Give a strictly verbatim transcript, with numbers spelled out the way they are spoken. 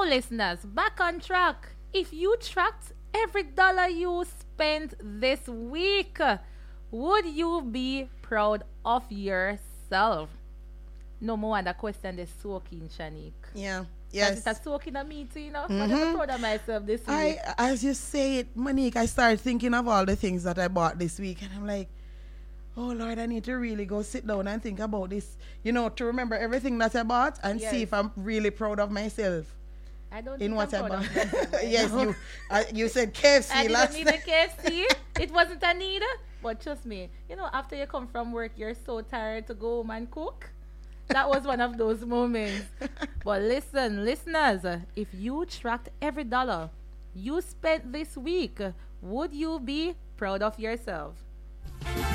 listeners, back on track. If you tracked every dollar you spent this week, would you be proud of yourself? No more that question is soaking, Shanique. Yeah. Yes. It's soaking on me too, you know. Mm-hmm. But I'm proud of myself this week. I, as you say it, Monique, I started thinking of all the things that I bought this week, and I'm like, oh Lord, I need to really go sit down and think about this, you know, to remember everything that I bought and yes. see if I'm really proud of myself. I don't in think what I'm I proud bought. of myself. Yes, you uh, you said K F C I last didn't need a K F C. It wasn't a need. But trust me, you know, after you come from work, you're so tired to go home and cook. That was one of those moments. But listen, listeners, if you tracked every dollar you spent this week, would you be proud of yourself?